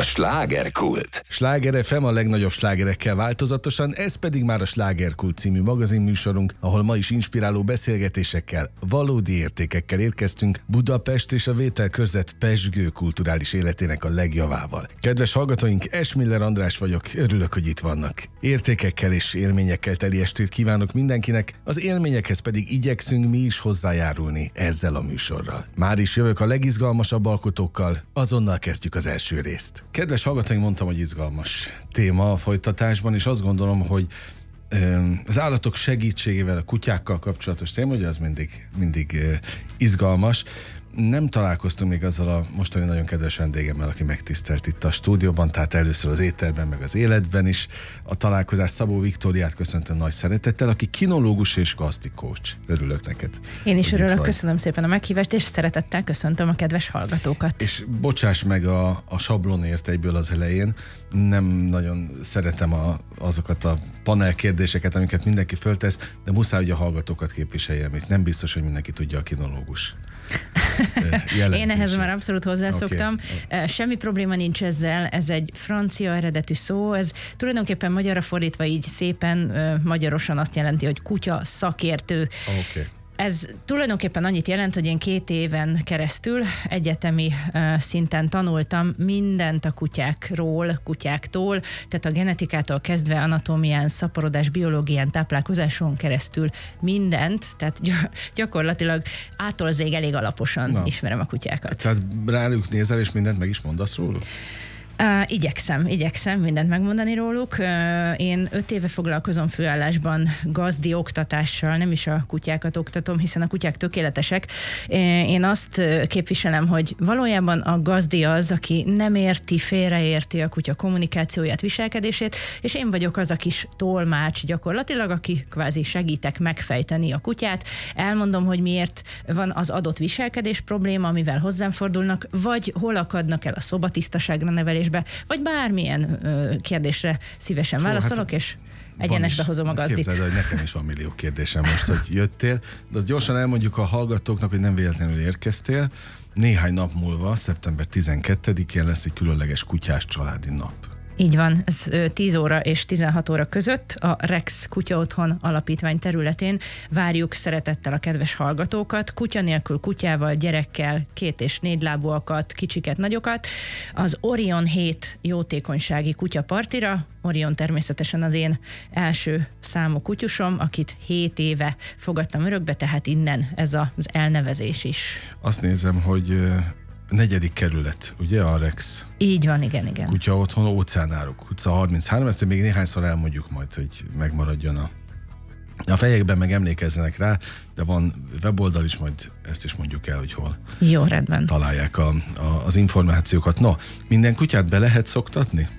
Slágerkult. Sláger FM a legnagyobb slágerekkel változatosan, ez pedig már a Slágerkult című magazinműsorunk, ahol ma is inspiráló beszélgetésekkel, valódi értékekkel érkeztünk Budapest és a vételkörzet pezsgő kulturális életének a legjavával. Kedves hallgatóink, Esmiller András vagyok, örülök, hogy itt vannak. Értékekkel és élményekkel teli estét kívánok mindenkinek, az élményekhez pedig igyekszünk mi is hozzájárulni ezzel a műsorral. Már is jövök a legizgalmasabb alkotókkal, azonnal kezdjük az első részt. Kedves hallgatóink, mondtam, hogy izgalmas téma a folytatásban, és azt gondolom, hogy az állatok segítségével, a kutyákkal kapcsolatos téma, ugye az mindig izgalmas. Nem találkoztunk még azzal a mostani nagyon kedves vendégemmel, aki megtisztelt itt a stúdióban, tehát először az éterben, meg az életben is. A találkozás Szabó Viktóriát köszöntöm nagy szeretettel, aki kinológus és gazdi coach. Örülök neked. Én is örülök, köszönöm szépen a meghívást, és szeretettel köszöntöm a kedves hallgatókat. És bocsáss meg a sablonért egyből az elején, nem nagyon szeretem azokat a panel kérdéseket, amiket mindenki föltesz, de muszáj, hogy a hallgatókat képviseljem, itt nem biztos, hogy mindenki tudja a kinológus. Én ehhez már abszolút hozzászoktam. Okay. Semmi probléma nincs ezzel, ez egy francia eredetű szó, ez tulajdonképpen magyarra fordítva így szépen magyarosan azt jelenti, hogy kutya szakértő. Okay. Ez tulajdonképpen annyit jelent, hogy én 2 éven keresztül egyetemi szinten tanultam mindent a kutyáktól, tehát a genetikától kezdve anatómián, szaporodás, biológián, táplálkozáson keresztül mindent, tehát gyakorlatilag ától zég elég alaposan ismerem a kutyákat. Tehát rájuk nézel és mindent meg is mondasz róluk? Igyekszem mindent megmondani róluk. Én 5 éve foglalkozom főállásban gazdi oktatással, nem is a kutyákat oktatom, hiszen a kutyák tökéletesek. Én azt képviselem, hogy valójában a gazdi az, aki nem érti, félreérti a kutya kommunikációját, viselkedését, és én vagyok az a kis tolmács gyakorlatilag, aki kvázi segítek megfejteni a kutyát. Elmondom, hogy miért van az adott viselkedés probléma, amivel hozzám fordulnak, vagy hol akadnak el a szobatisztaságra nevelés, vagy bármilyen kérdésre szívesen válaszolok, és egyenesbe hozom a gazdit. Képzeld, hogy nekem is van millió kérdésem most, hogy jöttél, de azt gyorsan elmondjuk a hallgatóknak, hogy nem véletlenül érkeztél. Néhány nap múlva, szeptember 12-én lesz egy különleges kutyás családi nap. Így van, ez 10 óra és 16 óra között a Rex Kutyaotthon alapítvány területén várjuk szeretettel a kedves hallgatókat, kutya nélkül kutyával, gyerekkel, 2 és 4 lábúakat, kicsiket, nagyokat, az Orion 7 jótékonysági kutyapartira. Orion természetesen az én első számú kutyusom, akit 7 éve fogadtam örökbe, tehát innen ez az elnevezés is. Azt nézem, hogy 4. kerület, ugye a Rex? Így van, igen. Kutyaotthon, Óceánárok utca 33, ezt még néhányszor elmondjuk majd, hogy megmaradjon a fejekben, meg emlékezzenek rá, de van weboldal is, majd ezt is mondjuk el, hogy hol. Jó, rendben. Találják az információkat. No, minden kutyát be lehet szoktatni?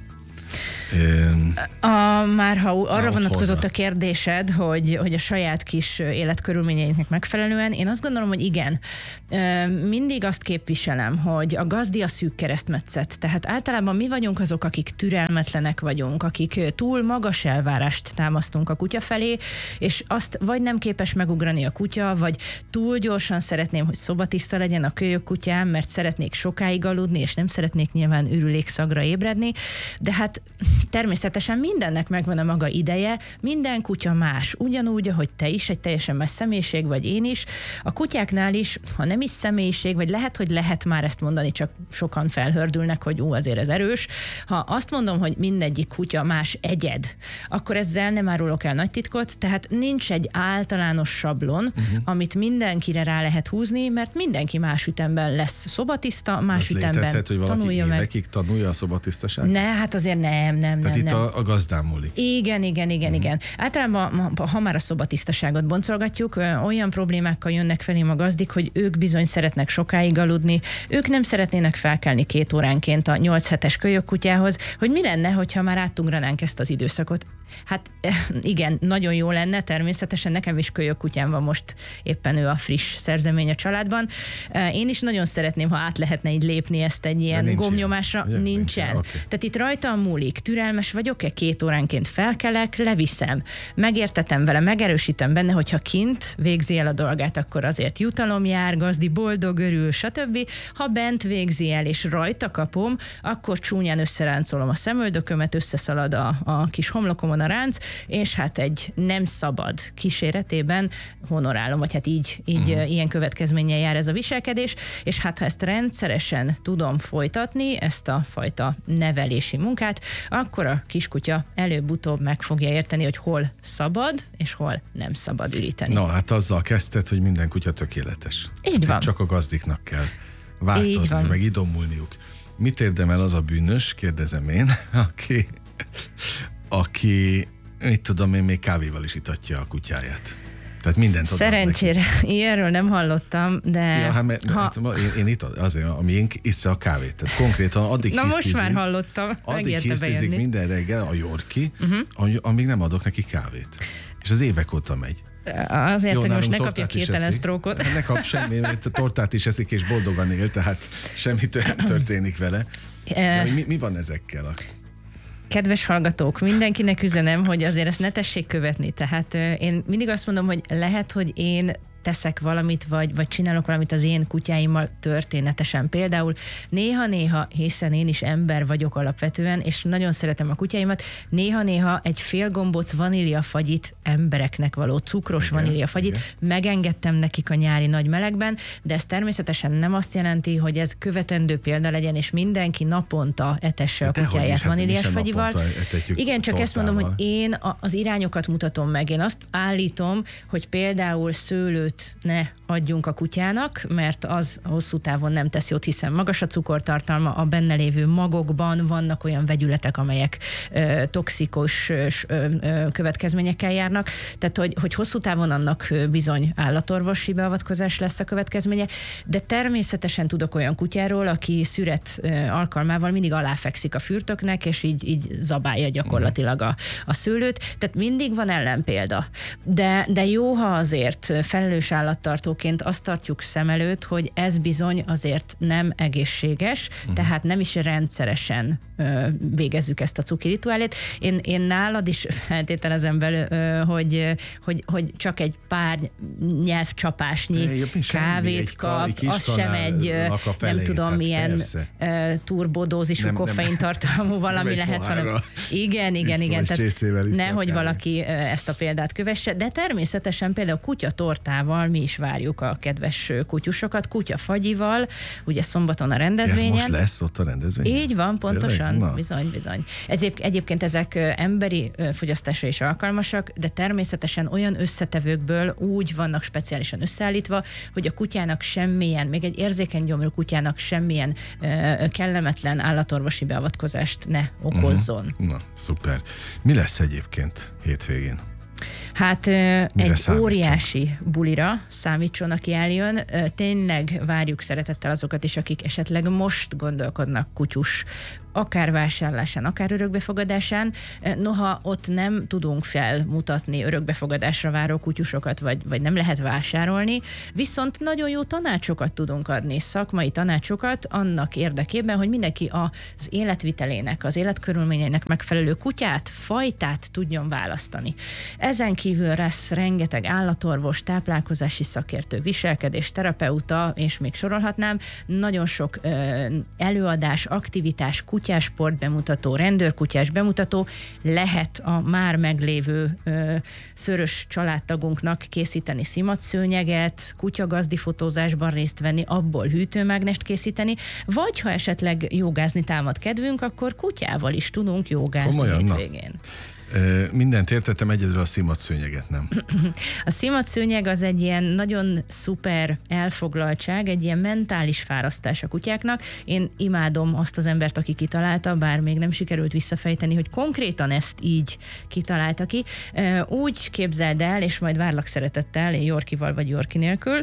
Már ha arra vonatkozott a kérdésed, hogy a saját kis életkörülményeinknek megfelelően, én azt gondolom, hogy igen. Mindig azt képviselem, hogy a gazdi a szűk keresztmetszet. Tehát általában mi vagyunk azok, akik türelmetlenek vagyunk, akik túl magas elvárást támasztunk a kutya felé, és azt vagy nem képes megugrani a kutya, vagy túl gyorsan szeretném, hogy szobatiszta legyen a kölyök kutyám, mert szeretnék sokáig aludni, és nem szeretnék nyilván ürülékszagra ébredni, de hát természetesen mindennek megvan a maga ideje, minden kutya más, ugyanúgy, ahogy te is, egy teljesen más személyiség vagy én is. A kutyáknál is, ha nem is személyiség, vagy lehet már ezt mondani, csak sokan felhördülnek, hogy azért ez erős. Ha azt mondom, hogy mindegyik kutya más egyed, akkor ezzel nem árulok el nagy titkot, tehát nincs egy általános sablon, amit mindenkire rá lehet húzni, mert mindenki más ütemben lesz szobatiszta, más ütemben létezhet, hogy valaki évekig tanulja a szobatisztaságot? Ne, hát azért nem. Tehát itt a gazdán múlik. Igen. Általában, ha már a szobatisztaságot boncolgatjuk, olyan problémákkal jönnek felém a gazdik, hogy ők bizony szeretnek sokáig aludni, ők nem szeretnének felkelni 2 óránként a 8 hetes kölyök kutyához, hogy mi lenne, hogyha már áttugranánk ezt az időszakot. Hát igen, nagyon jó lenne, természetesen nekem is kölyökkutyám van most, éppen ő a friss szerzemény a családban. Én is nagyon szeretném, ha át lehetne így lépni ezt egy ilyen gombnyomásra. Nincsen. Okay. Tehát itt rajtam múlik, türelmes vagyok-e, 2 óránként felkelek, leviszem, megértetem vele, megerősítem benne, hogyha kint végzi el a dolgát, akkor azért jutalom jár, gazdi boldog, örül, stb. Ha bent végzi el és rajta kapom, akkor csúnyán összeráncolom a szemöldökömet, összeszalad a kis homlokomon a ránc, és hát egy nem szabad kíséretében honorálom, vagy hát így ilyen következménnyel jár ez a viselkedés, és hát ha ezt rendszeresen tudom folytatni, ezt a fajta nevelési munkát, akkor a kiskutya előbb-utóbb meg fogja érteni, hogy hol szabad, és hol nem szabad üríteni. Na, hát azzal kezdted, hogy minden kutya tökéletes. Így van. Csak a gazdiknak kell változni, meg idomulniuk. Mit érdemel az a bűnös, kérdezem én, aki mit tudom én, még kávéval is itatja a kutyáját. Tehát mindent szerencsére ilyenről nem hallottam, de... Ja, hát, én itt azért, ami én issza a kávét. Tehát konkrétan addig na most már hallottam. Addig hisztizik minden reggel a Yorkie, amíg nem adok neki kávét. És az évek óta megy. Azért, jó, hogy most ne kapja hirtelen sztrókot. Ne kap semmi, mert a tortát is eszik, és boldogan él, tehát semmi történik vele. Mi van ezekkel? Kedves hallgatók, mindenkinek üzenem, hogy azért ezt ne tessék követni. Tehát én mindig azt mondom, hogy lehet, hogy én teszek valamit, vagy csinálok valamit az én kutyáimmal történetesen. Például néha-néha, hiszen én is ember vagyok alapvetően, és nagyon szeretem a kutyáimat, néha-néha egy fél gombóc vaníliafagyit, embereknek való cukros vaníliafagyit megengedtem nekik a nyári nagy melegben, de ez természetesen nem azt jelenti, hogy ez követendő példa legyen, és mindenki naponta etesse a kutyáját vaníliás fagyival. Igen, csak ezt mondom, hogy én az irányokat mutatom meg. Én azt állítom, hogy például szőlőt ne adjunk a kutyának, mert az hosszú távon nem tesz jót, hiszen magas a cukortartalma, a benne lévő magokban vannak olyan vegyületek, amelyek toxikus következményekkel járnak. Tehát, hogy hosszú távon annak bizony állatorvosi beavatkozás lesz a következménye, de természetesen tudok olyan kutyáról, aki szüret alkalmával mindig aláfekszik a fürtöknek, és így zabálja gyakorlatilag a szőlőt. Tehát mindig van ellenpélda. De jó, ha azért felelős állattartóként azt tartjuk szem előtt, hogy ez bizony azért nem egészséges, tehát nem is rendszeresen végezzük ezt a cuki rituálét. Én nálad is feltételezem belőle, hogy csak egy pár nyelvcsapásnyi kávét kap, az sem egy, nem tudom, milyen turbodózisú koffeintartalmú valami lehet, hanem igen, tehát nehogy valaki ezt a példát kövesse, de természetesen például kutyatortával mi is várjuk a kedves kutyusokat, kutyafagyival, ugye szombaton a rendezvényen. Ez most lesz ott a rendezvényen? Így van, pontosan, bizony. Egyébként ezek emberi fogyasztásra is alkalmasak, de természetesen olyan összetevőkből úgy vannak speciálisan összeállítva, hogy a kutyának semmilyen, még egy érzékeny gyomrú kutyának semmilyen kellemetlen állatorvosi beavatkozást ne okozzon. Na, szuper. Mi lesz egyébként hétvégén? Hát egy óriási bulira számítson, aki eljön. Tényleg várjuk szeretettel azokat is, akik esetleg most gondolkodnak kutyus, akár vásárlásán, akár örökbefogadásán. Noha ott nem tudunk felmutatni örökbefogadásra váró kutyusokat, vagy nem lehet vásárolni, viszont nagyon jó tanácsokat tudunk adni, szakmai tanácsokat annak érdekében, hogy mindenki az életvitelének, az életkörülményeinek megfelelő kutyát, fajtát tudjon választani. Ezen kívül lesz rengeteg állatorvos, táplálkozási szakértő, viselkedés, terapeuta, és még sorolhatnám, nagyon sok előadás, aktivitás, kutyásport bemutató, rendőrkutyás bemutató, lehet a már meglévő szörös családtagunknak készíteni szimatszőnyeget, kutyagazdi fotózásban részt venni, abból hűtőmágnest készíteni, vagy ha esetleg jogázni támad kedvünk, akkor kutyával is tudunk jogázni hétvégén. Mindent értettem, egyedül a szimatszőnyeget nem. A szimatszőnyeg az egy ilyen nagyon szuper elfoglaltság, egy ilyen mentális fárasztás a kutyáknak. Én imádom azt az embert, aki kitalálta, bár még nem sikerült visszafejteni, hogy konkrétan ezt így kitalálta ki. Úgy képzeld el, és majd várlak szeretettel, Yorkival vagy Yorki nélkül,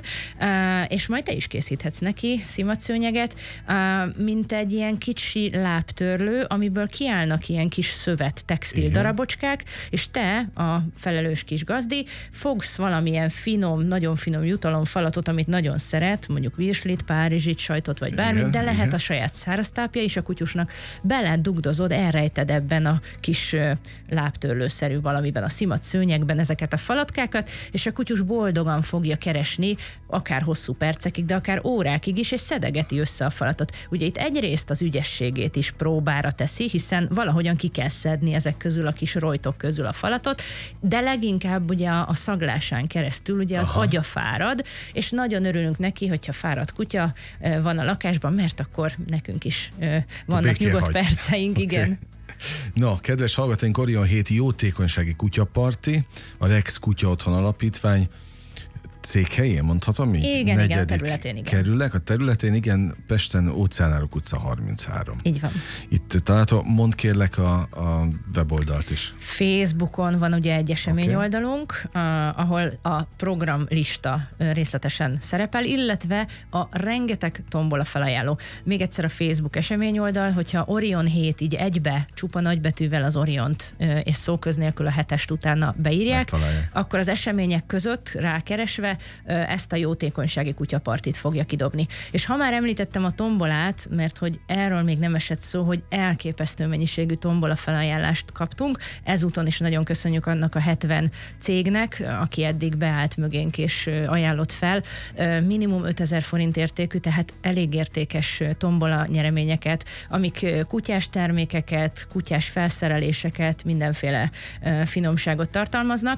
és majd te is készíthetsz neki szimatszőnyeget, mint egy ilyen kicsi lábtörlő, amiből kiállnak ilyen kis szövet textil darabok, macskák, és te, a felelős kis gazdi, fogsz valamilyen finom, nagyon finom jutalomfalatot, amit nagyon szeret, mondjuk virslit, párizsit, sajtot vagy bármit, de lehet a saját száraztápja is a kutyusnak, beledugdozod, elrejted ebben a kis lábtörlőszerű valamiben, a szimat szőnyegben ezeket a falatkákat, és a kutyus boldogan fogja keresni, akár hosszú percekig, de akár órákig is, és szedegeti össze a falatot. Ugye itt egyrészt az ügyességét is próbára teszi, hiszen valahogyan ki kell szedni ezek közül, a kis rojtok közül a falatot, de leginkább ugye a szaglásán keresztül ugye az agya fárad, és nagyon örülünk neki, hogyha fáradt kutya van a lakásban, mert akkor nekünk is vannak nyugodt perceink, igen. No, kedves hallgatóink, Orion 7 jótékonysági kutyaparti, a Rex Kutya Otthon Alapítvány székhelyén, mondhatom így? Igen, igen, a területén, igen. Kerülek, a területén, igen, Pesten, Óceánárok utca 33. Így van. Itt található, mondd kérlek a weboldalt is. Facebookon van ugye egy eseményoldalunk, ahol a programlista részletesen szerepel, illetve a rengeteg tombola felajánló. Még egyszer a Facebook eseményoldal, hogyha Orion 7 így egybe, csupa nagybetűvel az Oriont és szóköz nélkül a 7-est utána beírják, akkor az események között rákeresve ezt a jótékonysági kutyapartit fogja kidobni. És ha már említettem a tombolát, mert hogy erről még nem esett szó, hogy elképesztő mennyiségű tombola felajánlást kaptunk, ezúton is nagyon köszönjük annak a 70 cégnek, aki eddig beállt mögénk és ajánlott fel. Minimum 5000 forint értékű, tehát elég értékes tombola nyereményeket, amik kutyás termékeket, kutyás felszereléseket, mindenféle finomságot tartalmaznak.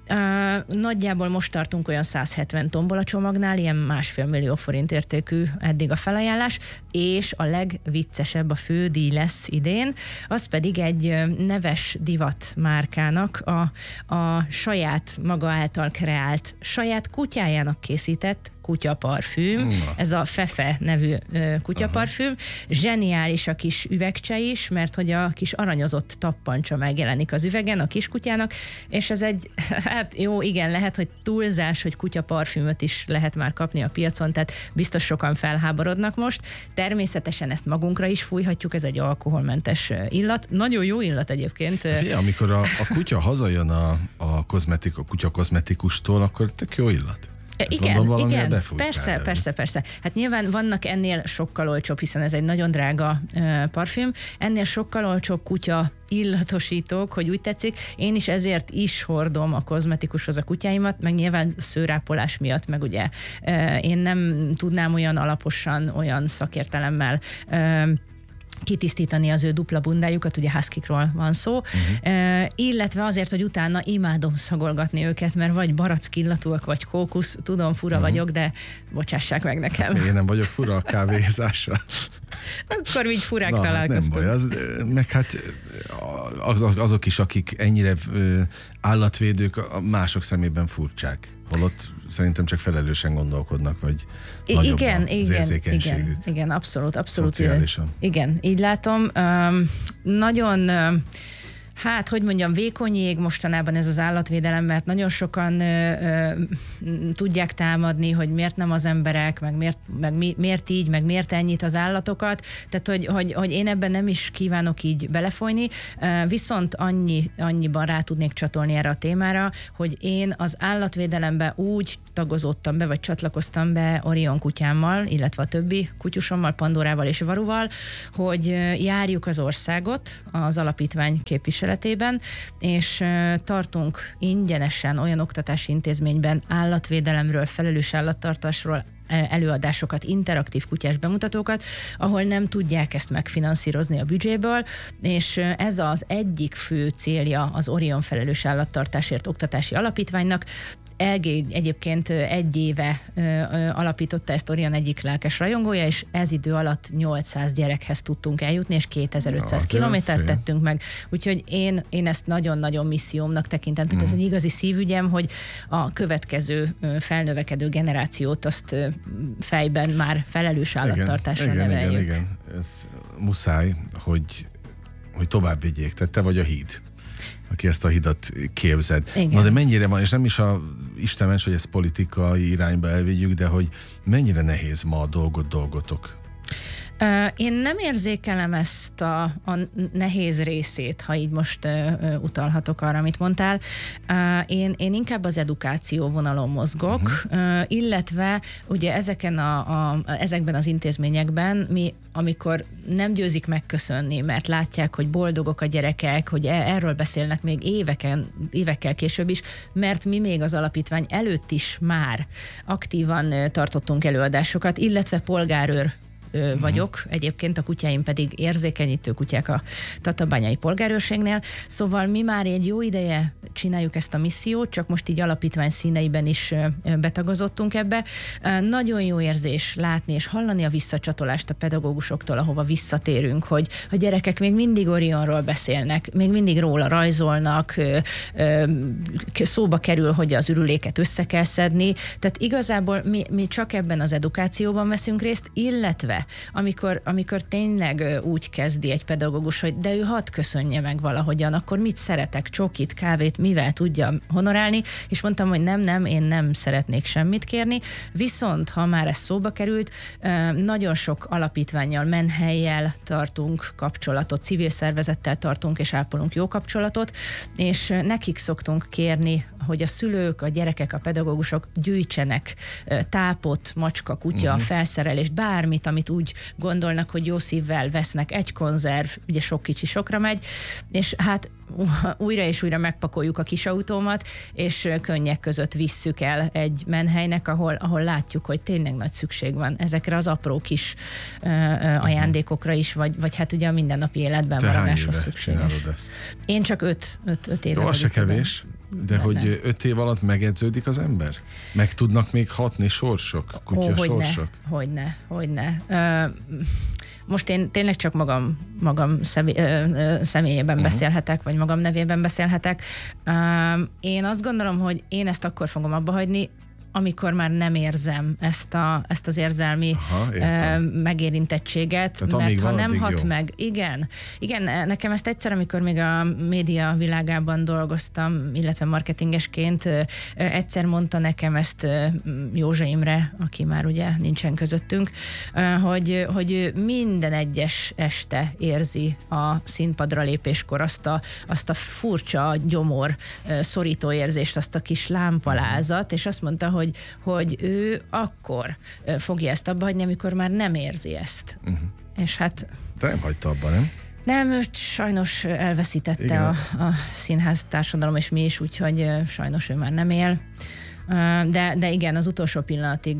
Nagyjából most tartunk olyan 170 tombola csomagnál, ilyen 1,5 millió forint értékű eddig a felajánlás, és a legviccesebb, a fődíj lesz idén, az pedig egy neves divat márkának a saját maga által kreált, saját kutyájának készített kutyaparfüm, ez a Fefe nevű kutyaparfüm. Zseniális a kis üvegcse is, mert hogy a kis aranyozott tappancsa megjelenik az üvegen a kiskutyának, és ez egy, hát jó, igen, lehet, hogy túlzás, hogy kutyaparfümöt is lehet már kapni a piacon, tehát biztos sokan felháborodnak most. Természetesen ezt magunkra is fújhatjuk, ez egy alkoholmentes illat. Nagyon jó illat egyébként. Amikor a kutya hazajön a kutya kozmetikustól, akkor tök jó illat. Igen, persze. Hát nyilván vannak ennél sokkal olcsóbb, hiszen ez egy nagyon drága parfüm, ennél sokkal olcsóbb kutya illatosítók, hogy úgy tetszik. Én is ezért is hordom a kozmetikushoz a kutyáimat, meg nyilván szőrápolás miatt, meg ugye én nem tudnám olyan alaposan, olyan szakértelemmel kitisztítani az ő dupla bundájukat, ugye huskykról van szó, illetve azért, hogy utána imádom szagolgatni őket, mert vagy barack illatúak, vagy kókusz, tudom, fura vagyok, de bocsássák meg nekem. Hát én nem vagyok fura a kávézással. Akkor így furák találkoztunk. Nem baj, meg hát azok is, akik ennyire állatvédők, mások szemében furcsák. Holott szerintem csak felelősen gondolkodnak, vagy nagyobb az érzékenységük. Igen, abszolút. Szociálisan. Igen, így látom. Nagyon... Hát, hogy mondjam, vékony jég mostanában ez az állatvédelem, mert nagyon sokan tudják támadni, hogy miért nem az emberek, miért így, meg miért ennyit az állatokat. Tehát, hogy én ebben nem is kívánok így belefolyni, viszont annyiban rá tudnék csatolni erre a témára, hogy én az állatvédelembe úgy tagozottam be, vagy csatlakoztam be Orion kutyámmal, illetve a többi kutyusommal, Pandorával és Varuval, hogy járjuk az országot az alapítvány képviseletében, és tartunk ingyenesen olyan oktatási intézményben állatvédelemről, felelős állattartásról előadásokat, interaktív kutyás bemutatókat, ahol nem tudják ezt megfinanszírozni a büdzséből, és ez az egyik fő célja az Orion felelős állattartásért oktatási alapítványnak. Egyébként 1 éve alapította ezt Orion egyik lelkes rajongója, és ez idő alatt 800 gyerekhez tudtunk eljutni, és 2500 kilométert tettünk meg. Úgyhogy én ezt nagyon-nagyon missziómnak tekintem. Tehát ez egy igazi szívügyem, hogy a következő felnövekedő generációt azt fejben már felelős állattartásra neveljük. Igen. Ez muszáj, hogy tovább vigyék. Tehát te vagy a híd, aki ezt a hidat képzed. Na de mennyire van, és nem is Isten ments, hogy ezt politikai irányba elvigyük, de hogy mennyire nehéz ma a dolgotok? Én nem érzékelem ezt a nehéz részét, ha így most utalhatok arra, amit mondtál. Én inkább az edukáció vonalon mozgok, illetve ugye ezekben az intézményekben mi, amikor nem győzik megköszönni, mert látják, hogy boldogok a gyerekek, hogy erről beszélnek még évekkel később is, mert mi még az alapítvány előtt is már aktívan tartottunk előadásokat, illetve polgárőr vagyok, egyébként a kutyáim pedig érzékenyítő kutyák a Tatabányai polgárőrségnél, szóval mi már egy jó ideje csináljuk ezt a missziót, csak most így alapítvány színeiben is betagozottunk ebbe. Nagyon jó érzés látni és hallani a visszacsatolást a pedagógusoktól, ahova visszatérünk, hogy a gyerekek még mindig Orionról beszélnek, még mindig róla rajzolnak, szóba kerül, hogy az ürüléket össze kell szedni, tehát igazából mi csak ebben az edukációban veszünk részt, illetve amikor tényleg úgy kezdi egy pedagógus, hogy de ő hadd köszönje meg valahogyan, akkor mit szeretek, csokit, kávét, mivel tudja honorálni, és mondtam, hogy nem, én nem szeretnék semmit kérni, viszont ha már ez szóba került, nagyon sok alapítvánnyal, menhellyel tartunk kapcsolatot, civil szervezettel tartunk és ápolunk jó kapcsolatot, és nekik szoktunk kérni, hogy a szülők, a gyerekek, a pedagógusok gyűjtsenek tápot, macska, kutya, felszerelést, bármit, amit úgy gondolnak, hogy jó szívvel vesznek, egy konzerv, ugye sok kicsi sokra megy, és hát újra és újra megpakoljuk a kis autómat, és könnyek között visszük el egy menhelynek, ahol látjuk, hogy tényleg nagy szükség van ezekre az apró kis ajándékokra is, vagy hát ugye a mindennapi életben maradáshoz szükséges. Ezt? Én csak 5 éve. Jó, az se kevés. De hogy 5 év alatt megedződik az ember? Meg tudnak még hatni sorsok, kutya sorsok? Hogyne. Most én tényleg csak magam személyében beszélhetek, vagy magam nevében beszélhetek. Én azt gondolom, hogy én ezt akkor fogom abba hagyni, amikor már nem érzem ezt az érzelmi megérintettséget, tehát mert ha nem hat jó. Meg, igen, nekem ezt egyszer, amikor még a média világában dolgoztam, illetve marketingesként, egyszer mondta nekem ezt Józsa Imre, aki már ugye nincsen közöttünk, hogy minden egyes este érzi a színpadra lépéskor azt a furcsa gyomor szorító érzést, azt a kis lámpalázat, és azt mondta, hogy ő akkor fogja ezt abba hagyni, amikor már nem érzi ezt. És hát... De nem hagyta abba, nem? Nem, őt sajnos elveszítette a színház társadalom, és mi is, úgyhogy sajnos ő már nem él. De igen, az utolsó pillanatig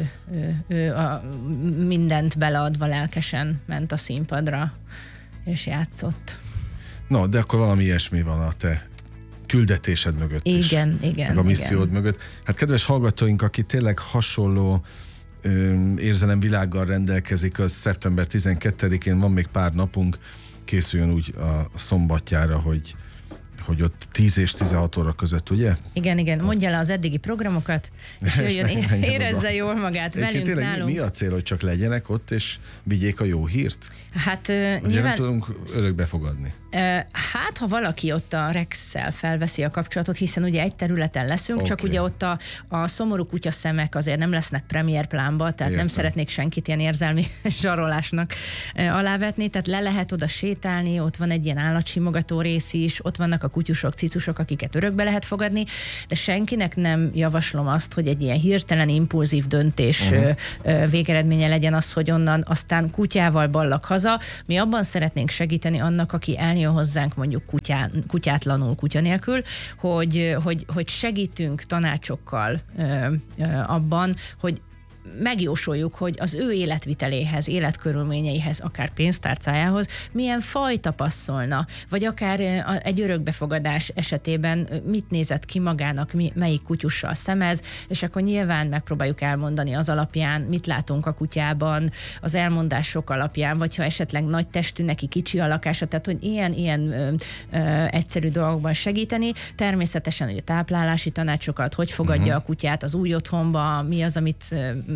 ő mindent beleadva lelkesen ment a színpadra, és játszott. No, de akkor valami ilyesmi van a te küldetésed mögött is. Igen. Meg a missziód mögött. Hát kedves hallgatóink, aki tényleg hasonló érzelemvilággal rendelkezik, az szeptember 12-én van még pár napunk, készüljön úgy a szombatjára, hogy ott 10 és 16 óra között, ugye? Igen. Mondja le az eddigi programokat, és jöjjön, érezze jól magát velünk, tényleg nálunk. Mi a cél, hogy csak legyenek ott, és vigyék a jó hírt? Hát nyilván... nem tudunk örökbe fogadni. Hát, ha valaki ott a Rex-szel felveszi a kapcsolatot, hiszen ugye egy területen leszünk, csak ugye ott a szomorú kutyaszemek azért nem lesznek premier plánba, tehát nem szeretnék senkit ilyen érzelmi zsarolásnak alávetni, tehát le lehet oda sétálni, ott van egy ilyen állatsimogató rész is, ott vannak a kutyusok, cicusok, akiket örökbe lehet fogadni, de senkinek nem javaslom azt, hogy egy ilyen hirtelen impulzív döntés végeredménye legyen az, hogy onnan aztán kutyával ballak haza. Mi abban szeretnénk segíteni annak, aki eljön hozzánk mondjuk kutyátlanul, kutya nélkül, hogy segítünk tanácsokkal abban, hogy megjósoljuk, hogy az ő életviteléhez, életkörülményeihez, akár pénztárcájához milyen fajta passzolna, vagy akár egy örökbefogadás esetében mit nézett ki magának, melyik kutyussal szemez, és akkor nyilván megpróbáljuk elmondani az alapján, mit látunk a kutyában, az elmondások alapján, vagy ha esetleg nagy testű, neki kicsi a lakása, tehát hogy ilyen egyszerű dolgokban segíteni. Természetesen, hogy a táplálási tanácsokat, hogy fogadja a kutyát az új otthonba, mi az, amit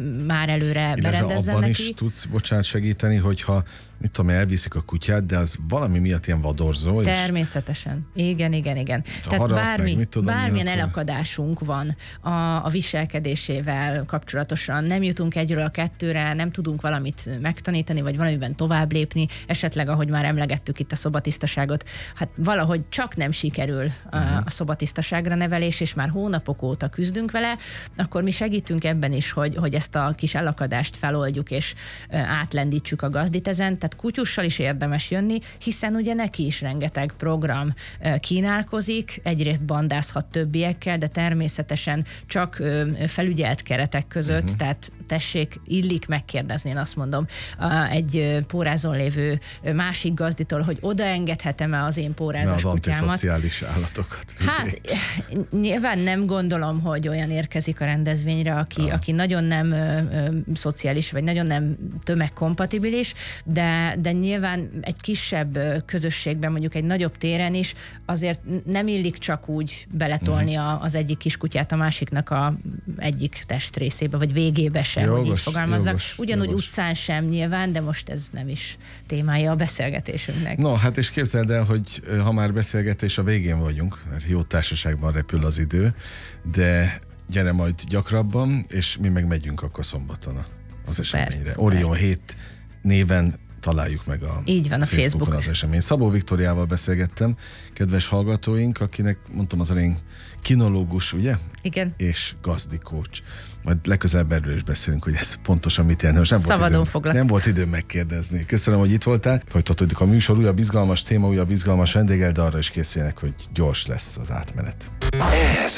már előre berendezzen abban neki. is tudsz, bocsánat, segíteni, hogyha mit tudom, elviszik a kutyát, de az valami miatt ilyen vadorzó. Természetesen. Igen. Tehát bármilyen elakadásunk van a viselkedésével kapcsolatosan, nem jutunk egyről a kettőre, nem tudunk valamit megtanítani, vagy valamiben tovább lépni, esetleg, ahogy már emlegettük itt a szobatisztaságot, hát valahogy csak nem sikerül a szobatisztaságra nevelés, és már hónapok óta küzdünk vele, akkor mi segítünk ebben is, hogy ezt a kis elakadást feloldjuk, és átlendítsük a gazdit ezen. Tehát kutyussal is érdemes jönni, hiszen ugye neki is rengeteg program kínálkozik, egyrészt bandázhat többiekkel, de természetesen csak felügyelt keretek között, tehát tessék, illik megkérdezni, én azt mondom, egy pórázon lévő másik gazditól, hogy odaengedhetem-e az én pórázas kutyámat. Az antiszociális állatokat. Hát nyilván nem gondolom, hogy olyan érkezik a rendezvényre, aki nagyon nem szociális, vagy nagyon nem tömegkompatibilis, de nyilván egy kisebb közösségben, mondjuk egy nagyobb téren is azért nem illik csak úgy beletolni az egyik kiskutyát a másiknak a egyik testrészébe, vagy végébe sem, hogy így fogalmazzak. Ugyanúgy utcán sem nyilván, de most ez nem is témája a beszélgetésünknek. No, hát és képzeld el, hogy ha már beszélgetés, a végén vagyunk, mert jó társaságban repül az idő, de gyere majd gyakrabban, és mi meg megyünk akkor szombaton az eseményre. Orion 7 néven találjuk meg a Facebookon az esemény. Szabó Viktóriával beszélgettem, kedves hallgatóink, akinek mondtam az elején kinológus, ugye? Igen. És gazdikócs. Majd legközelebb erről is beszélünk, hogy ez pontosan mit jelent. Nem volt időm megkérdezni. Köszönöm, hogy itt voltál. Folytatódik a műsor, újabb izgalmas téma, újabb izgalmas vendéggel, de arra is készüljenek, hogy gyors lesz az átmenet. Ez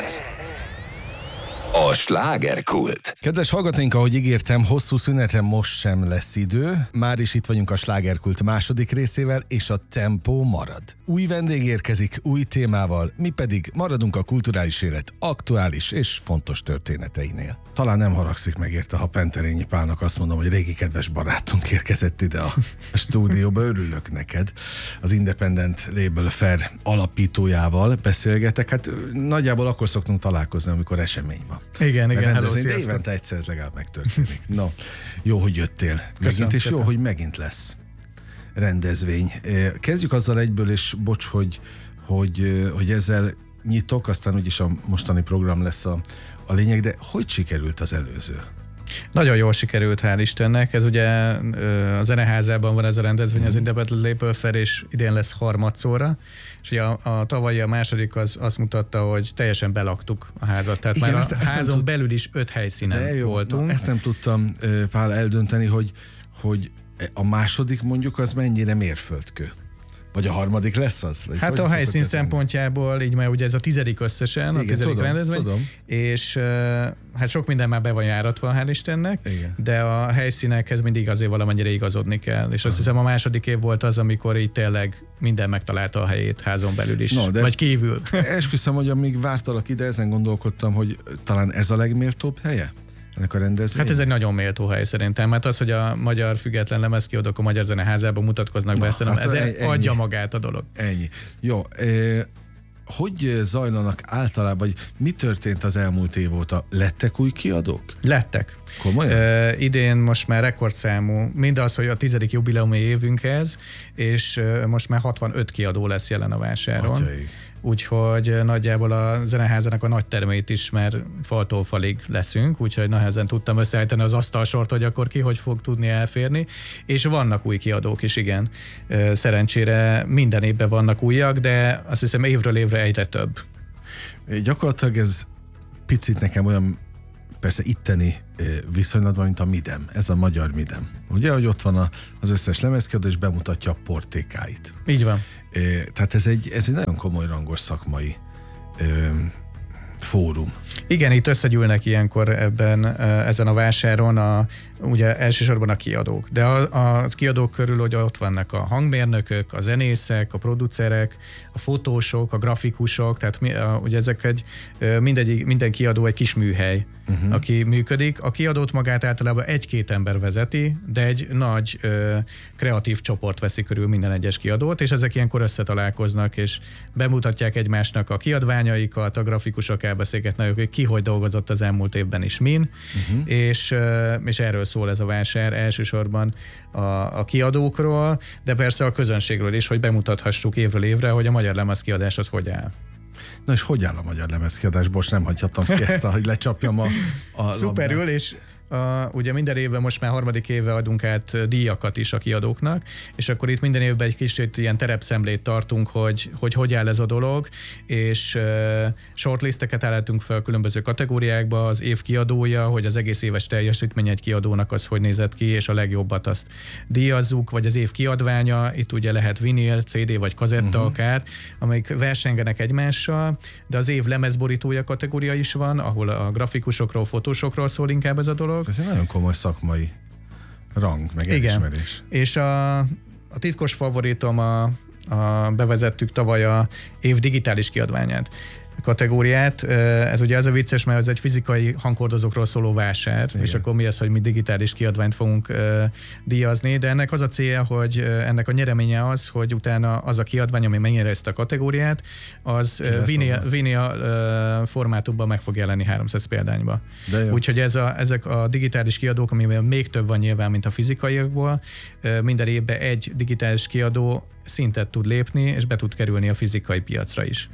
a slágerkult. Kedves hallgatóink, ahogy ígértem, hosszú szünetre most sem lesz idő. Már is itt vagyunk a slágerkult második részével, és a tempó marad. Új vendég érkezik, új témával, mi pedig maradunk a kulturális élet aktuális és fontos történeteinél. Talán nem haragszik meg érte, ha Penterényi Pálnak azt mondom, hogy régi kedves barátunk érkezett ide a stúdióba. Örülök neked. Az Independent Label Fair alapítójával beszélgetek. Hát nagyjából akkor szoktunk találkozni, amikor esemény van. Igen, hello, sziasztok. Évente egyszer ez legalább megtörténik. No, jó, hogy jöttél. Megint, és jó, hogy megint lesz rendezvény. Kezdjük azzal egyből, és bocs, hogy ezzel nyitok, aztán úgyis a mostani program lesz a lényeg, de hogy sikerült az előző? Nagyon jól sikerült, hál' Istennek. Ez ugye a Zeneházában van ez a rendezvény, az Independent Label Fair, és idén lesz harmadszorra. És ugye a tavalyi, a második az azt mutatta, hogy teljesen belaktuk a házat. Tehát igen, már a házon belül is 5 helyszínen voltunk. Na, ezt nem tudtam, Pál, eldönteni, hogy a második mondjuk az mennyire mérföldkő. Vagy a harmadik lesz az? Vagy hát a helyszín szempontjából, így már ugye ez a 10. összesen, igen, a 10. rendezvény, tudom. És hát sok minden már be van járatva, hál' Istennek, igen. De a helyszínekhez mindig azért valamennyire igazodni kell. És azt hiszem a második év volt az, amikor így tényleg minden megtalálta a helyét házon belül is, vagy kívül. Esküszöm, hogy amíg vártalak ide, ezen gondolkodtam, hogy talán ez a legméltóbb helye? Ennek a rendezvény? Hát ez egy nagyon méltó hely szerintem, mert az, hogy a Magyar Független Lemezkiadók a Magyar Zeneházában mutatkoznak be, szerintem ez adja magát a dolog. Ennyi. Jó, hogy zajlanak általában, vagy mi történt az elmúlt év óta? Lettek új kiadók? Lettek. Komolyan? Idén most már rekordszámú, mindaz, hogy a 10. jubileumi évünkhez, és most már 65 kiadó lesz jelen a vásáron. Atyaik. Úgyhogy nagyjából a Zeneházának a nagy termeit is, mert faltól falig leszünk, úgyhogy nehezen tudtam összeállítani az asztalsort, hogy akkor ki hogy fog tudni elférni. És vannak új kiadók is, igen. Szerencsére minden évben vannak újak, de azt hiszem évről évre egyre több. Gyakorlatilag ez picit nekem olyan, persze itteni viszonylatban, mint a Midem. Ez a magyar Midem. Ugye, hogy ott van az összes lemezkiadó, és bemutatja a portékáit. Így van. Tehát ez egy nagyon komoly rangos szakmai fórum. Igen, itt összegyűlnek ilyenkor ezen a vásáron a ugye elsősorban a kiadók. De a kiadók körül ugye ott vannak a hangmérnökök, a zenészek, a producerek, a fotósok, a grafikusok, tehát ugye ezek minden kiadó egy kis műhely, aki működik. A kiadót magát általában 1-2 ember vezeti, de egy nagy kreatív csoport veszi körül minden egyes kiadót, és ezek ilyenkor összetalálkoznak, és bemutatják egymásnak a kiadványaikat, a grafikusok elbeszélgetnek, hogy ki hogy dolgozott az elmúlt évben is min, és erről szól ez a vásár elsősorban a kiadókról, de persze a közönségről is, hogy bemutathassuk évről évre, hogy a magyar lemezkiadás az hogy áll. Na és hogy áll a magyar lemezkiadás? Most nem hagyhattam ki ezt, hogy lecsapjam a Szuperül, és ugye minden évben most már 3. éve adunk át díjakat is a kiadóknak, és akkor itt minden évben egy kicsit ilyen terepszemlét tartunk, hogy áll ez a dolog, és shortlisteket állítunk fel különböző kategóriákba, az év kiadója, hogy az egész éves teljesítmény egy kiadónak az hogy nézett ki, és a legjobbat azt díjazzuk, vagy az év kiadványa, itt ugye lehet vinil, CD vagy kazetta akár, amelyik versengenek egymással, de az év lemezborítója kategória is van, ahol a grafikusokról, fotósokról szól inkább ez a dolog. Ez egy nagyon komoly szakmai rang, meg elismerés. És a titkos favoritom bevezettük tavaly a év digitális kiadványát kategóriát. Ez ugye az a vicces, mert ez egy fizikai hangkordozókról szóló vásár, és akkor mi az, hogy mi digitális kiadványt fogunk díjazni, de ennek az a célja, hogy ennek a nyereménye az, hogy utána az a kiadvány, ami megnyeri ezt a kategóriát, az vinyl formátumban meg fog jelenni 300 példányba. Úgyhogy ezek a digitális kiadók, amiben még több van nyilván, mint a fizikaiakból, minden évben egy digitális kiadó szintet tud lépni, és be tud kerülni a fizikai piacra is.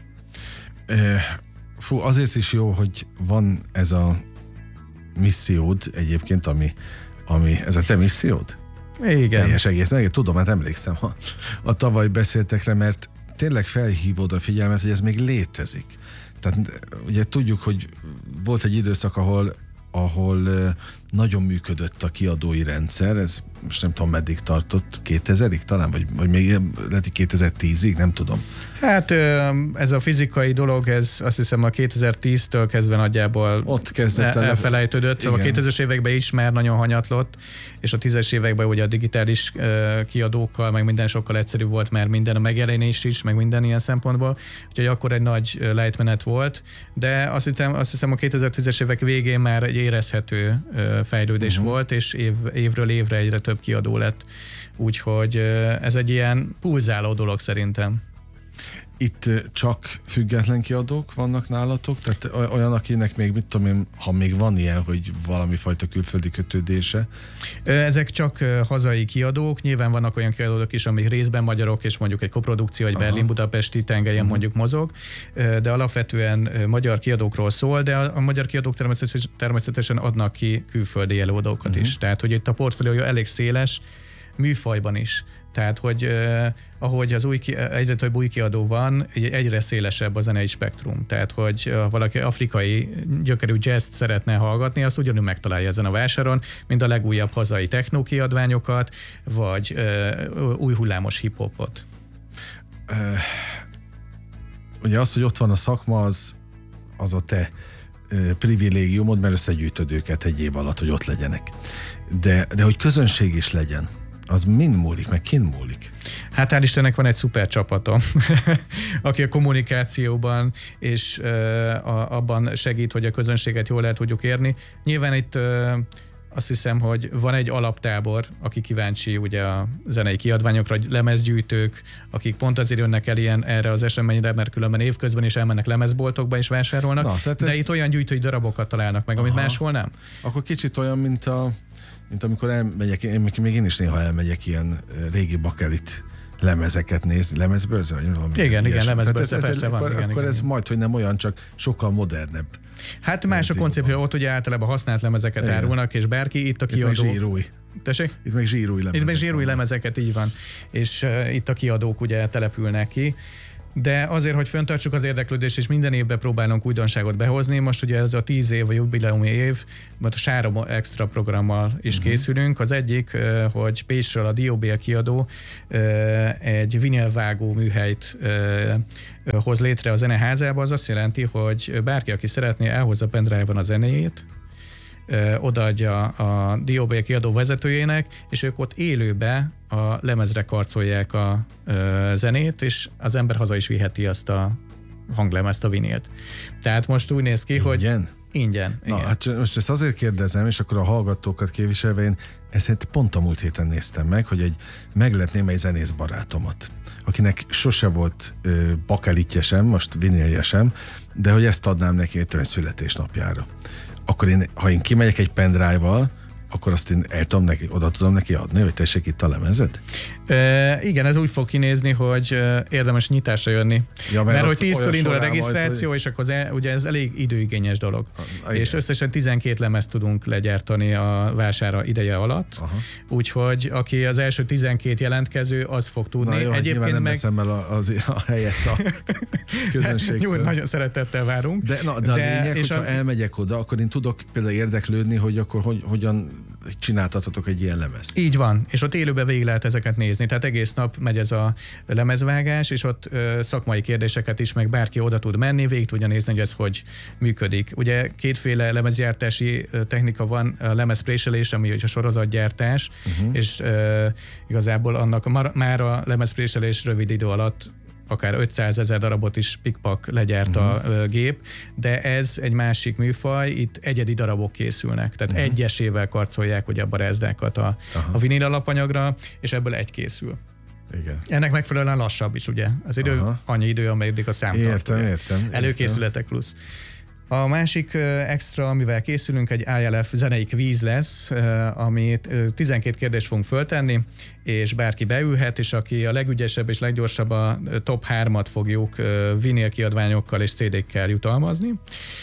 Azért is jó, hogy van ez a missziód egyébként, ami ez a te missziód? Igen. Teljes egész. Tudom, hát emlékszem a tavaly beszéltekre, mert tényleg felhívod a figyelmet, hogy ez még létezik. Tehát ugye tudjuk, hogy volt egy időszak, ahol nagyon működött a kiadói rendszer, ez most nem tudom meddig tartott, 2000-ig talán, vagy még lehet, hogy 2010-ig, nem tudom. Hát ez a fizikai dolog, ez azt hiszem a 2010-től kezdve nagyjából ott kezdett elfelejtődött, szóval a 2000-es években is már nagyon hanyatlott, és a 10-es években ugye a digitális kiadókkal, meg minden sokkal egyszerűbb volt már minden, a megjelenés is, meg minden ilyen szempontból, úgyhogy akkor egy nagy lejtmenet volt, de azt hiszem a 2010-es évek végén már egy érezhető fejlődés volt, és évről évre egyre több kiadó lett. Úgyhogy ez egy ilyen pulzáló dolog szerintem. Itt csak független kiadók vannak nálatok? Tehát olyan, akinek még, mit tudom én, ha még van ilyen, hogy valami fajta külföldi kötődése? Ezek csak hazai kiadók. Nyilván vannak olyan kiadók is, amik részben magyarok, és mondjuk egy koprodukció, egy Berlin-Budapesti tengelyen mondjuk mozog, de alapvetően magyar kiadókról szól, de a magyar kiadók természetesen adnak ki külföldi előadókat is. Tehát, hogy itt a portfóliója elég széles, műfajban is. Tehát, hogy ahogy egyre több új kiadó van, egyre szélesebb a zenei spektrum. Tehát, hogy valaki afrikai gyökerű jazzt szeretne hallgatni, azt ugyanúgy megtalálja ezen a vásáron, mint a legújabb hazai techno kiadványokat, vagy új hullámos hip-hopot. Ugye az, hogy ott van a szakma, az a te privilégiumod, mert összegyűjtöd őket egy év alatt, hogy ott legyenek. De hogy közönség is legyen, az mind múlik, meg kin múlik? Hát hál' Istennek van egy szuper csapatom, aki a kommunikációban és abban segít, hogy a közönséget jól el tudjuk érni. Nyilván itt azt hiszem, hogy van egy alaptábor, aki kíváncsi ugye a zenei kiadványokra, lemezgyűjtők, akik pont azért jönnek el erre az eseményre, mert különben évközben is elmennek lemezboltokba és vásárolnak, de itt olyan gyűjtői darabokat találnak meg, amit máshol nem. Akkor kicsit olyan, mint amikor elmegyek, még én is néha elmegyek ilyen régi bakelit lemezeket nézni, lemezbörze? Vagy valami igen, lemezbörze, persze van. Akkor ez majd, hogy nem olyan, csak sokkal modernebb. Hát más a koncepció, ott ugye általában használt lemezeket árulnak, és bárki, itt a kiadó. Itt meg zsírúj. Tessék? Itt meg zsírúj lemezek. Itt meg zsírúj lemezeket, így van. És itt a kiadók ugye települnek ki. De azért, hogy fenntartsuk az érdeklődést, és minden évben próbálunk újdonságot behozni, most ugye ez a 10 év, a jubileumi év, mert a Sárom extra programmal is készülünk. Az egyik, hogy Pécsről a Dióbél kiadó egy vinilvágó műhelyt hoz létre a zeneházába. Az azt jelenti, hogy bárki, aki szeretné, elhozza pendrive-on a zenéjét, odaadja a DOB kiadó vezetőjének, és ők ott élőbe a lemezre karcolják a zenét, és az ember haza is viheti azt a hanglemezt, a vinilt. Tehát most úgy néz ki, hogy ingyen. Na, igen. hát most ezt azért kérdezem, és akkor a hallgatókat képviselve én ezt pont a múlt héten néztem meg, hogy meglepném egy zenész barátomat, akinek sose volt bakelitje sem, most vinilje sem, de hogy ezt adnám neki egy születésnapjára. Akkor ha én kimegyek egy pendrive-val, akkor azt én oda tudom neki adni, hogy tessék itt a lemezed? Igen, ez úgy fog kinézni, hogy érdemes nyitásra jönni. Ja, mert hogy 10-től indul a regisztráció, majd, és akkor ugye ez elég időigényes dolog. És összesen 12 lemezt tudunk legyártani a vására ideje alatt. Úgyhogy aki az első 12 jelentkező, az fog tudni. Na jó, egyébként nem veszem el a helyet a közönségtől. Nagyon szeretettel várunk. De a lényeg, hogyha elmegyek oda, akkor én tudok például érdeklődni, hogy akkor hogyan csináltatotok egy ilyen lemezt. Így van, és ott élőben végig lehet ezeket nézni. Tehát egész nap megy ez a lemezvágás, és ott szakmai kérdéseket is, meg bárki oda tud menni, végig tudja nézni, hogy ez hogy működik. Ugye kétféle lemezgyártási technika van, a lemezpréselés, ami a sorozatgyártás, és igazából annak már a lemezpréselés rövid idő alatt akár 500 000 darabot is pikpak legyárt a gép, de ez egy másik műfaj, itt egyedi darabok készülnek, tehát egyesével karcolják ugye a barázdákat a vinil alapanyagra, és ebből egy készül. Igen. Ennek megfelelően lassabb is, ugye? Az idő annyi idő, amelyik a számtart. Értem. Előkészületek plusz. A másik extra, amivel készülünk, egy ILF zenei kvíz lesz, amit 12 kérdést fogunk föltenni, és bárki beülhet, és aki a legügyesebb és leggyorsabb, a top 3-at fogjuk vinil kiadványokkal és CD-kkel jutalmazni.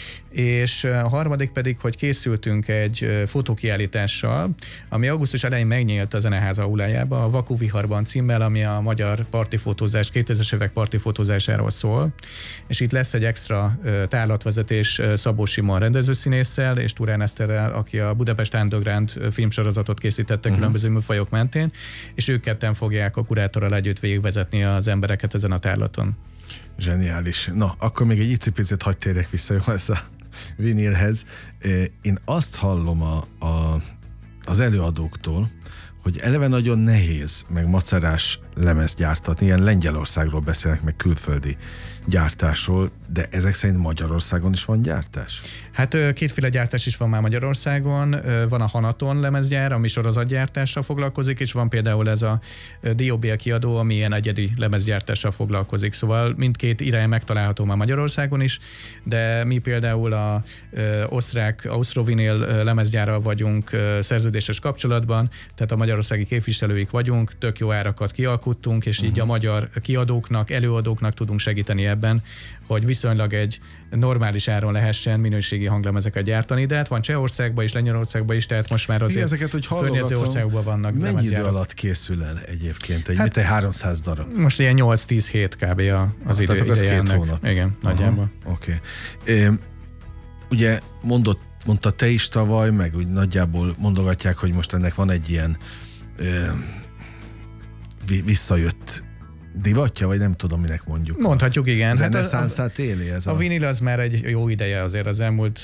És a harmadik pedig, hogy készültünk egy fotókiállítással, ami augusztus elején megnyílt a Zeneház aulájába, a Vaku Viharban címmel, ami a magyar partifotózás, 2000-es évek partifotózásáról szól, és itt lesz egy extra tárlatvezetés Szabó Simon rendezőszínésszel és Turán Eszterrel, aki a Budapest Underground filmsorozatot készítette különböző műfajok mentén, és ők ketten fogják a kurátorral együtt végigvezetni az embereket ezen a tárlaton. Zseniális. Na, akkor még egy icipicit hadd térjek vissza ez a vinilhez. Én azt hallom az előadóktól, hogy eleve nagyon nehéz, meg macerás lemezt gyártatni. Ilyen Lengyelországról beszélnek, meg külföldi gyártásról, de ezek szerint Magyarországon is van gyártás? Hát kétféle gyártás is van már Magyarországon. Van a Hanaton lemezgyár, ami sorozatgyártással foglalkozik, és van például ez a DOB kiadó, ami ilyen egyedi lemezgyártással foglalkozik. Szóval mindkét irány megtalálható már Magyarországon is, de mi például a osztrák Austrovinyl lemezgyárral vagyunk szerződéses kapcsolatban, tehát a magyarországi képviselőik vagyunk, tök jó árakat kialkuttunk, és így a magyar kiadóknak, előadóknak tudunk segíteni ebben, hogy viszonylag egy normális áron lehessen minőségi hanglemezeket gyártani, de hát van Csehországban és Lengyelországban is, tehát most már azért ezeket, hogy környező országokban vannak lemezgyárak. Mennyi idő alatt készül el egyébként? Egy 300 darab? Most ilyen 8-10 hét kb. Az ideje ennek. 2 hónap. Igen, nagyjából. Oké. Ugye mondta te is tavaly, meg úgy nagyjából mondogatják, hogy most ennek van egy ilyen visszajött divatja, vagy nem tudom, minek mondjuk. Mondhatjuk, igen. Reneszánszát éli ez a vinil az már egy jó ideje azért az elmúlt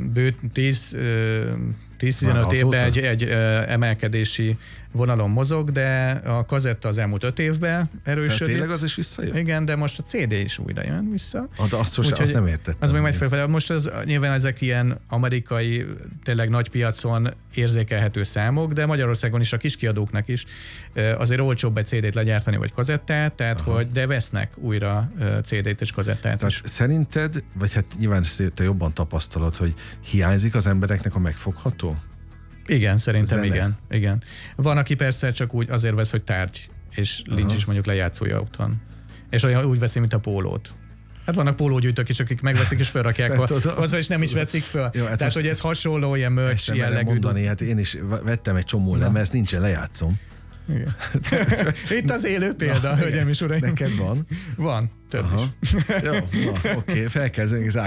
10-15 évben egy emelkedési vonalon mozog, de a kazetta az elmúlt 5 évben erősödik. Tehát tényleg az is visszajön? Igen, de most a CD is újra jön vissza. De azt nem értettem. Az még megy felfelé. Most nyilván ezek ilyen amerikai, tényleg nagy piacon érzékelhető számok, de Magyarországon is a kiskiadóknak is azért olcsóbb egy CD-t legyártani, vagy kazettát, tehát de vesznek újra CD-t és kazettát tehát is. Szerinted, vagy hát nyilván te jobban tapasztalod, hogy hiányzik az embereknek a megfogható? Igen, szerintem igen. Van, aki persze csak úgy azért vesz, hogy tárgy, és nincs is mondjuk lejátszója otthon. És olyan úgy veszi, mint a pólót. Hát vannak pólógyűjtők is, akik megveszik és felrakják, azzal is nem is veszik föl. Jó, hát tehát, hogy ez hasonló, ilyen merch jellegű. Mondani, hát én is vettem egy csomó lemezt, nincsen lejátszom. Igen. Itt az élő példa, hölgyeim és uraim. Neked van? Van, több is. Jó, oké, fel kell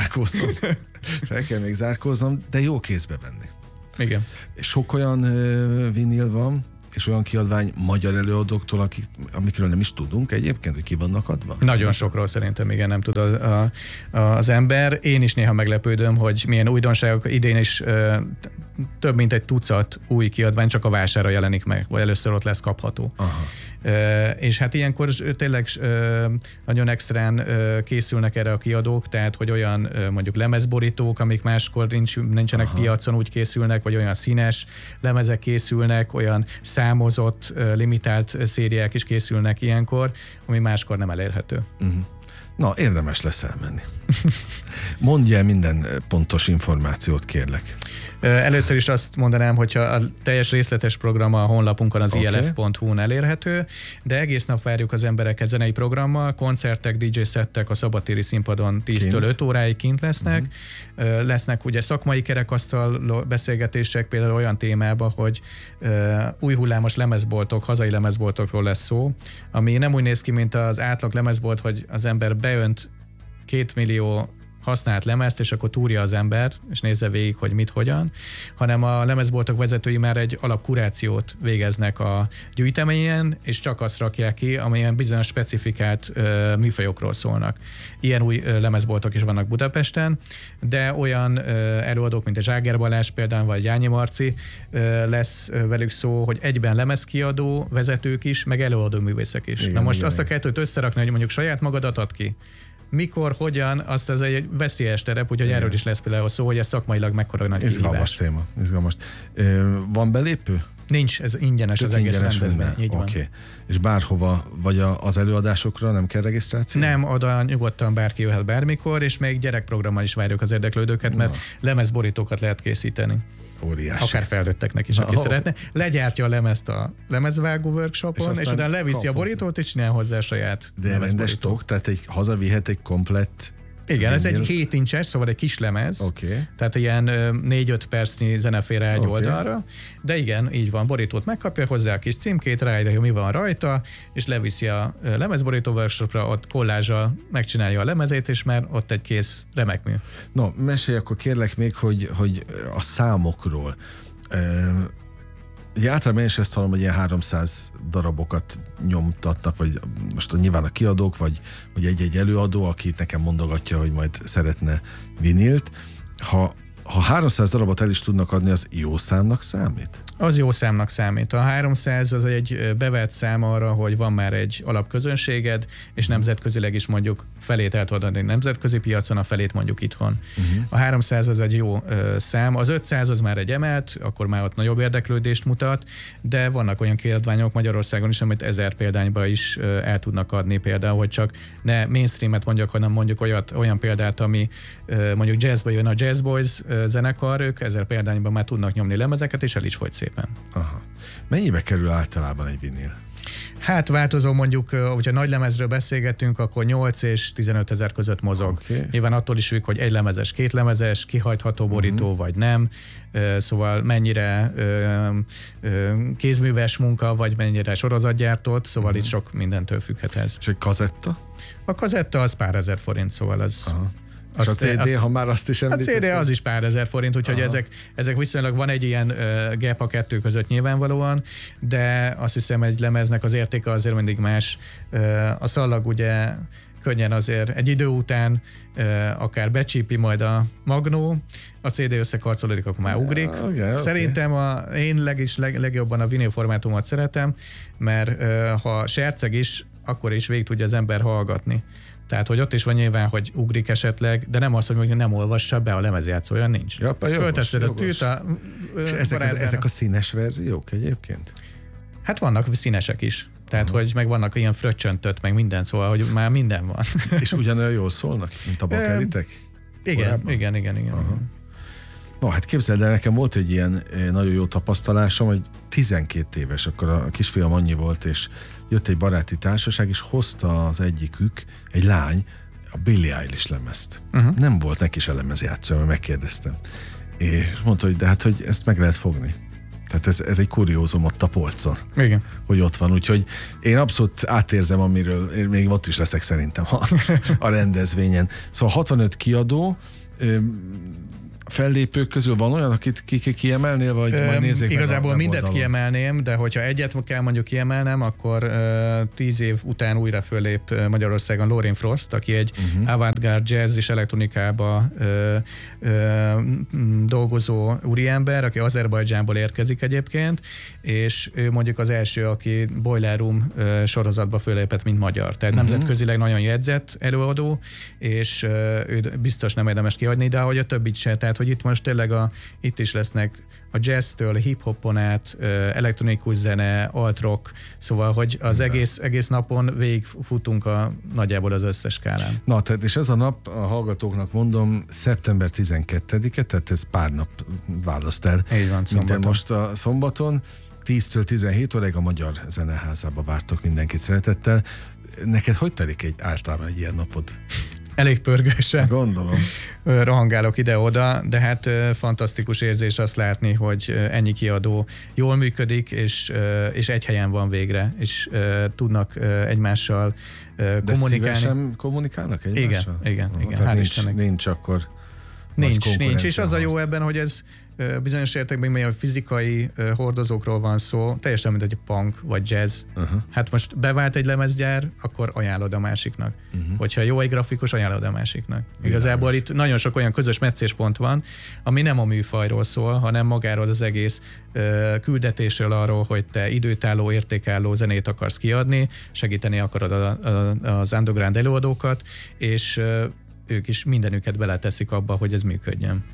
még zárkóznom, de jó kézbe venni. Igen. Sok olyan vinil van, és olyan kiadvány magyar előadóktól, amikről nem is tudunk egyébként, hogy ki vannak adva? Nagyon sokról szerintem igen, nem tud az ember. Én is néha meglepődöm, hogy milyen újdonságok idén is több mint egy tucat új kiadvány csak a vásárra jelenik meg, vagy először ott lesz kapható. És hát ilyenkor tényleg nagyon extrán készülnek erre a kiadók, tehát hogy olyan mondjuk lemezborítók, amik máskor nincsenek piacon, úgy készülnek, vagy olyan színes lemezek készülnek, olyan számozott, limitált szériák is készülnek ilyenkor, ami máskor nem elérhető. Na, érdemes lesz elmenni. Mondj el minden pontos információt, kérlek. Először is azt mondanám, hogyha a teljes részletes program a honlapunkon, az ilf.hu-n elérhető, de egész nap várjuk az embereket zenei programmal, koncertek, DJ szettek a szabadtéri színpadon 10-től 5 óráig kint lesznek. Lesznek ugye szakmai kerekasztal beszélgetések, például olyan témában, hogy új hullámos lemezboltok, hazai lemezboltokról lesz szó, ami nem úgy néz ki, mint az átlag lemezbolt, hogy az ember beönt 2 millió használt lemezt, és akkor túrja az ember, és nézze végig, hogy mit, hogyan, hanem a lemezboltok vezetői már egy alapkurációt végeznek a gyűjteményen, és csak azt rakják ki, amelyen bizonyos specifikált műfajokról szólnak. Ilyen új lemezboltok is vannak Budapesten, de olyan előadók, mint a Zságer Balázs például, vagy Jányi Marci, lesz velük szó, hogy egyben lemezkiadó vezetők is, meg előadó művészek is. Igen, na most azt a kettőt összerakni, hogy mondjuk saját magadat ad ki, mikor, hogyan, azt ez egy veszélyes terep, úgyhogy erről is lesz például szó, hogy ez szakmailag mekkora nagy izgalmas téma. Izgalmas. Van belépő? Nincs, ez ingyenes az egész rendezvény. Oké. És bárhova, vagy az előadásokra nem kell regisztráció? Nem, oda nyugodtan bárki jöhet bármikor, és még gyerekprogrammal is várjuk az érdeklődőket, mert lemezborítókat lehet készíteni. Óriási. Akár felnőtteknek is, aki szeretne. Legyártja a lemezt a lemezvágó workshopon, és utána leviszi a borítót, és csinál hozzá saját de rendes tok, tehát hazavihet egy komplett. Igen, ez egy 7 incses, szóval egy kis lemez, tehát ilyen 4-5 percnyi zene fér egy oldalra, de igen, így van, borítót megkapja hozzá a kis címkét, ráírja, mi van rajta, és leviszi a lemezborító workshopra, ott kollázsal megcsinálja a lemezét, és már ott egy kész remek mű. No, mesélj akkor kérlek még, hogy a számokról. Ugye általában én is ezt hallom, hogy ilyen 300 darabokat nyomtatnak, vagy most nyilván a kiadók, vagy egy-egy előadó, aki nekem mondogatja, hogy majd szeretne vinilt. Ha 300 darabot el is tudnak adni, az jó számnak számít? Az jó számnak számít. A 300 az egy bevett szám arra, hogy van már egy alapközönséged, és nemzetközileg is mondjuk felét el tudod adni nemzetközi piacon, a felét mondjuk itthon. A 300 az egy jó szám. Az 500 az már egy emelt, akkor már ott nagyobb érdeklődést mutat, de vannak olyan kiadványok Magyarországon is, amit 1000 példányba is el tudnak adni, például, hogy csak ne mainstreamet mondjak, hanem mondjuk olyan példát, ami mondjuk jazzba jön, a Jazz Boys zenekar, ők 1000 példányban már tudnak nyomni lemezeket, és el is fogy szépen. Aha. Mennyibe kerül általában egy vinil? Hát változó, mondjuk, hogyha nagy lemezről beszélgetünk, akkor 8 és 15 ezer között mozog. Nyilván attól is függ, hogy egy lemezes, két lemezes, kihajtható borító vagy nem, szóval mennyire kézműves munka, vagy mennyire sorozatgyártott, szóval itt sok mindentől függhet ez. És egy kazetta? A kazetta az pár ezer forint, szóval az... Aha. És a CD, ha már azt is említettem? A CD az is pár ezer forint, úgyhogy ezek viszonylag van egy ilyen gap a kettő között nyilvánvalóan, de azt hiszem egy lemeznek az értéke azért mindig más. A szallag ugye könnyen azért egy idő után akár becsípi majd a magnó, a CD összekarcolódik, akkor már ugrik. Szerintem én legjobban a vinil formátumot szeretem, mert ha serceg is, akkor is végig tudja az ember hallgatni. Tehát, hogy ott is van nyilván, hogy ugrik esetleg, de nem az, hogy nem olvassa be a lemezjátszó, olyan nincs. Fölteszed a tűt, és ezek a színes verziók egyébként? Hát vannak színesek is. Tehát, hogy meg vannak ilyen fröccsöntött, meg minden, szóval, hogy már minden van. És ugyanolyan jól szólnak, mint a bakeritek? Igen. No, hát képzeld el, nekem volt egy ilyen nagyon jó tapasztalásom, hogy 12 éves, akkor a kisfiam annyi volt, és jött egy baráti társaság, és hozta az egyikük, egy lány, a Billie Eilish lemezt. Nem volt neki se lemezjátszó, mert megkérdeztem. És mondta, hogy de hát, hogy ezt meg lehet fogni. Tehát ez egy kuriózum ott a polcon. Igen. Hogy ott van. Úgyhogy én abszolút átérzem, amiről én még ott is leszek szerintem a rendezvényen. Szóval 65 kiadó, fellépők közül van olyan, akit kiemelnél, vagy majd nézzék igazából mindet kiemelném, de hogyha egyet kell mondjuk kiemelnem, akkor 10 év után újra föllép Magyarországon Lorin Frost, aki egy avantgárd jazz és elektronikába dolgozó úriember, aki Azerbajdzsánból érkezik egyébként, és ő mondjuk az első, aki Boiler Room sorozatba föllépett, mint magyar. Tehát nemzetközileg nagyon jegyzett előadó, és ő biztos nem érdemes kihagyni, de ahogy a többit se. Tehát, hogy itt most tényleg itt is lesznek a jazztől, hip-hopon át, elektronikus zene, alt-rock, szóval, hogy az egész napon végigfutunk nagyjából az összes skálán. Na, tehát és ez a nap, a hallgatóknak mondom, szeptember 12-e, tehát ez pár nap választ el. Így van, szombaton. Most a szombaton, 10-től 17 óráig a Magyar Zeneházába vártok mindenkit szeretettel. Neked hogy telik általában egy ilyen napod? Elég pörgősen. Gondolom. Rohangálok ide-oda, de hát fantasztikus érzés azt látni, hogy ennyi kiadó jól működik, és egy helyen van végre, és tudnak egymással kommunikálni. De szívesen kommunikálnak egymással? Igen. Hál' Istennek. Nincs akkor... Nincs, és az a jó ebben, hogy ez bizonyos értelemben még a fizikai hordozókról van szó, teljesen mint egy punk vagy jazz. Hát most bevált egy lemezgyár, akkor ajánlod a másiknak. Hogyha jó egy grafikus, ajánlod a másiknak. Igazából itt nagyon sok olyan közös meccéspont van, ami nem a műfajról szól, hanem magáról az egész küldetésről arról, hogy te időtálló, értékálló zenét akarsz kiadni, segíteni akarod az underground előadókat, és ők is mindenüket beleteszik abba, hogy ez működjön.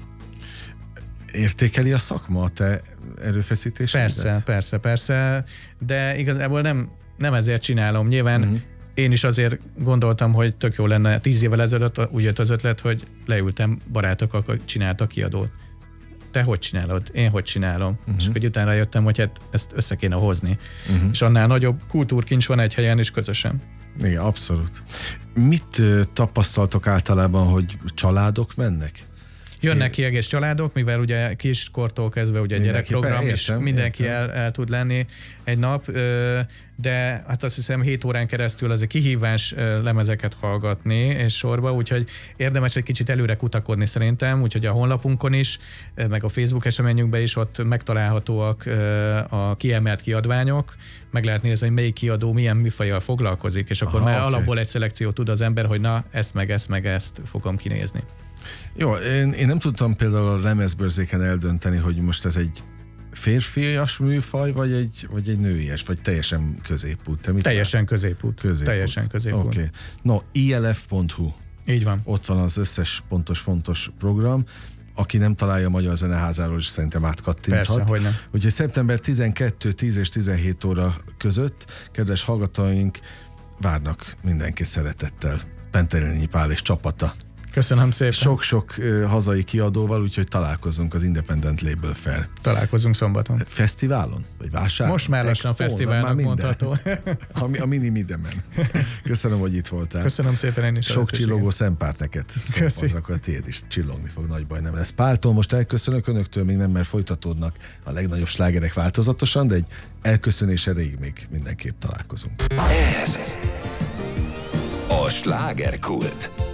Értékeli a szakma a te erőfeszítésedet? Persze, de igazából nem ezért csinálom. Nyilván én is azért gondoltam, hogy tök jó lenne. 10 évvel ezelőtt úgy jött az ötlet, hogy leültem barátokkal, csináltak kiadót. Te hogy csinálod? Én hogy csinálom? És akkor utána jöttem, hogy hát ezt össze kéne hozni. És annál nagyobb kultúrkincs van egy helyen is közösen. Igen, abszolút. Mit tapasztaltok általában, hogy családok mennek? Jönnek ki egész családok, mivel ugye kiskortól kezdve ugye gyerekprogram, és mindenki el tud lenni egy nap, de hát azt hiszem 7 órán keresztül az egy kihívás lemezeket hallgatni és sorba, úgyhogy érdemes egy kicsit előre kutakodni szerintem, úgyhogy a honlapunkon is, meg a Facebook eseményünkben is ott megtalálhatóak a kiemelt kiadványok, meg lehet nézni, hogy melyik kiadó milyen műfajjal foglalkozik, és akkor már alapból egy szelekció tud az ember, hogy na, ezt meg ezt fogom kinézni. Jó, én nem tudtam például a lemezbörzéken eldönteni, hogy most ez egy férfias műfaj, vagy egy nőies, vagy teljesen középút. Teljesen középút. Teljesen középút. Okay. No, ilf.hu. Így van. Ott van az összes fontos program. Aki nem találja a Magyar Zeneházáról, is szerintem átkattinthat. Persze, hogy nem. Úgyhogy szeptember 12, 10 és 17 óra között, kedves hallgatóink, várnak mindenkit szeretettel. Penterényi Pál és csapata. Köszönöm szépen. Sok-sok hazai kiadóval, úgyhogy találkozunk az Independent Label Fair. Találkozunk szombaton. Fesztiválon? Vagy vásáron? Most már lassan fesztiválnak mondható. A mini Midemen. Köszönöm, hogy itt voltál. Köszönöm szépen én is. Sok csillogó szempárt neked. Szombaton akkor a tiéd is csillogni fog, nagy baj nem lesz. Páltól most elköszönök önöktől, még nem, mert folytatódnak a legnagyobb slágerek változatosan, de egy elköszönés erejéig még mindenképp találkozunk. Ez a Slágerkult.